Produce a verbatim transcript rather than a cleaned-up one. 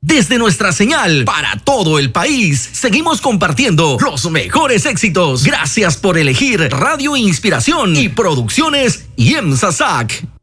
Desde nuestra señal para todo el país, seguimos compartiendo los mejores éxitos. Gracias por elegir Radio Inspiración y Producciones IEMSA S A C.